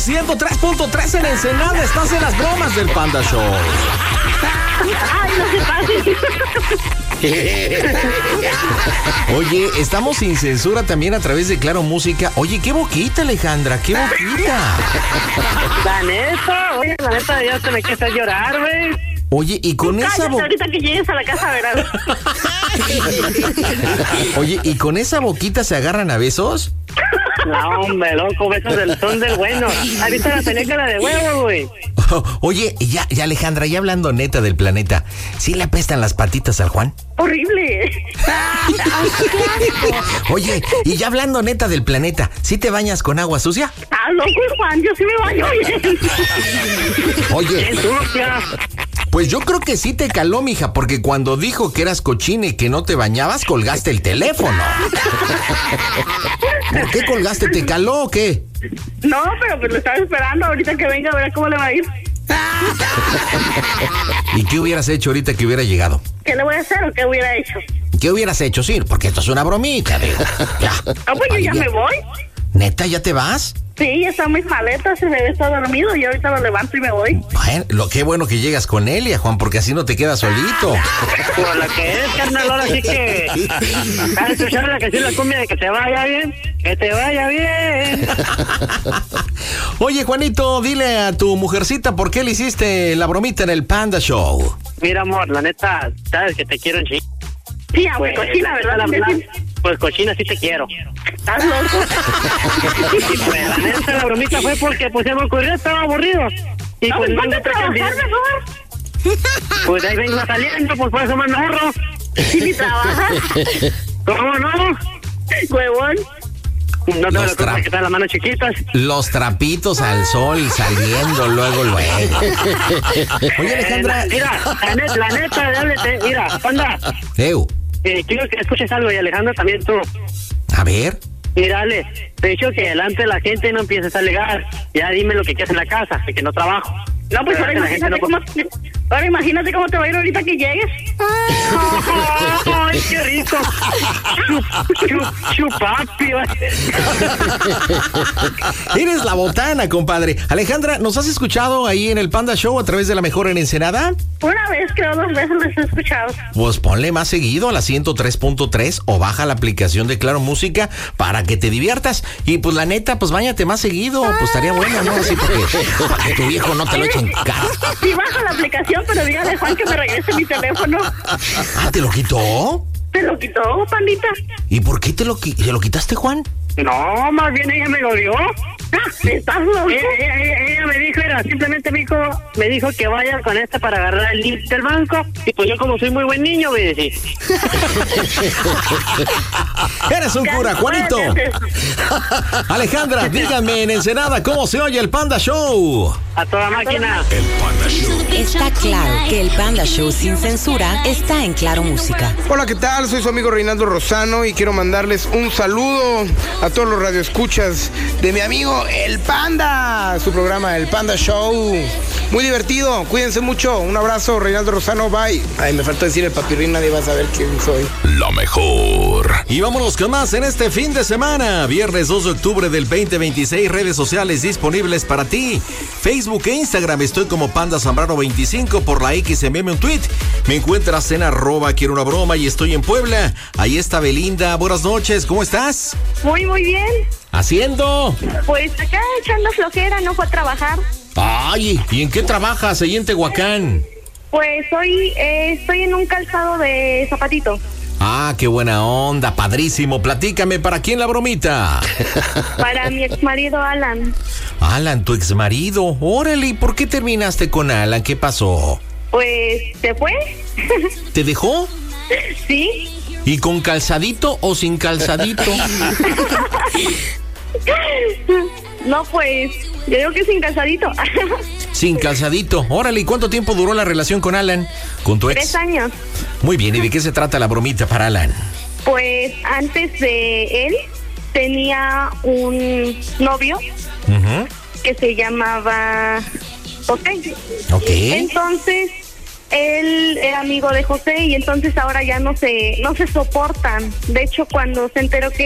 103.3 en Ensenada. Estás en las bromas del Panda Show. Ay, no se pase. Oye, estamos sin censura también a través de Claro Música. Oye, qué boquita, Alejandra, qué boquita. La neta, ya te me quieres llorar, güey. Oye, y con esa boquita. Ahorita que llegues a la casa verás. Oye, ¿y con esa boquita se agarran a besos? No, hombre, loco, besos son del bueno. ¿Has visto la película de huevo, güey? Oye, ya Alejandra, ya hablando neta del planeta, ¿sí le apestan las patitas al Juan? Horrible. Oye, y ya hablando neta del planeta, ¿sí te bañas con agua sucia? Ah, loco, Juan, yo sí me baño bien. Oye, ¡Qué sucia! pues yo creo que sí te caló, mija, porque cuando dijo que eras cochina y que no te bañabas, colgaste el teléfono. ¿Por qué colgaste? ¿Te caló o qué? No, pero pues lo estaba esperando ahorita que venga a ver cómo le va a ir. ¿Y qué hubieras hecho ahorita que hubiera llegado? ¿Qué le voy a hacer o qué hubiera hecho? ¿Qué hubieras hecho, Sir? Porque esto es una bromita, digo. Ya. Ah, pues yo ya me voy. ¿Neta, ya te vas? Sí, ya están mis maletas, el bebé está dormido y ahorita lo levanto y me voy. Bueno, qué bueno que llegas con Elia, Juan, porque así no te quedas solito. Por lo que es, carnal, ahora sí que... ¿Has escuchado la canción, la cumbia de que te vaya bien? ¡Que te vaya bien! Oye, Juanito, dile a tu mujercita por qué le hiciste la bromita en el Panda Show. Mira, amor, la neta, sabes que te quiero en sí. Sí, aunque pues, cochina, ¿verdad? Pues cochina sí te quiero. ¿Estás loco? Y pues la neta, la bromita fue porque pues se me ocurrió, estaba aburrido. Y no, pues no me trabajar mejor. Pues ahí vengo saliendo, pues por eso me ahorro. ¿Y ni trabajas? ¿Cómo no? Huevón. No te lo que están las manos chiquitas. Los trapitos al sol saliendo luego. Oye, Alejandra. Mira, la neta, háblete. Mira, Panda. Quiero que escuches algo y Alejandra también tú. A ver. Mírale, te he dicho que delante de la gente no empieces a alegar. Ya dime lo que quieres en la casa, de que no trabajo. No, pues ahora imagínate cómo te va a ir ahorita que llegues. ¡Ay, qué rico! ¡Chupapi! Eres la botana, compadre. Alejandra, ¿nos has escuchado ahí en el Panda Show a través de La Mejor en Ensenada? Una vez, creo, 2 veces los he escuchado. Pues ponle más seguido a la 103.3 o baja la aplicación de Claro Música para que te diviertas. Y pues la neta, pues báñate más seguido. Pues estaría bueno, ¿no? Así para que tu viejo no te lo eche en cara. Sí, baja la aplicación, pero dígale a Juan que me regrese mi teléfono. Ah, ¿te lo quitó? ¿Te lo quitó, pandita? ¿Y por qué te lo quitaste, Juan? No, más bien ella me lo dio. ¿Estás loco? Ella me dijo, simplemente me dijo que vaya con esta para agarrar el link del banco. Y pues yo como soy muy buen niño, voy a decir. Eres un cura, Juanito. Alejandra, díganme en Ensenada, ¿cómo se oye el Panda Show? A toda máquina. El Panda Show. Está claro que el Panda Show sin censura está en Claro Música. Hola, ¿qué tal? Soy su amigo Reinaldo Rosano y quiero mandarles un saludo a todos los radioescuchas de mi amigo El Panda, su programa El Panda Show. Muy divertido, cuídense mucho. Un abrazo, Reinaldo Rosano, bye. Ay, me falta decir el papirrín, nadie va a saber quién soy. La mejor. Y vámonos con más en este fin de semana. Viernes 2 de octubre del 2026, redes sociales disponibles para ti. Facebook e Instagram estoy como Panda Zambrano 25, por la X envíame un tweet. Me encuentras en @quiero una broma y estoy en Puebla. Ahí está Belinda, buenas noches, ¿cómo estás? Muy bien. ¿Haciendo? Pues acá echando flojera, no fue a trabajar. Ay, ¿y en qué trabajas ahí en Tehuacán? Pues hoy estoy en un calzado de zapatito. Ah, qué buena onda, padrísimo. Platícame, ¿para quién la bromita? Para mi exmarido Alan. Alan, tu exmarido. Órale, ¿y por qué terminaste con Alan? ¿Qué pasó? Pues, ¿se fue? ¿Te dejó? Sí. ¿Y con calzadito o sin calzadito? No, pues, yo digo que sin calzadito. Sin calzadito. Órale, ¿y cuánto tiempo duró la relación con Alan? ¿Con tu ex? 3 años. Muy bien, ¿y de qué se trata la bromita para Alan? Pues antes de él tenía un novio que se llamaba José. Ok. Entonces él era amigo de José y entonces ahora ya no se soportan. De hecho, cuando se enteró que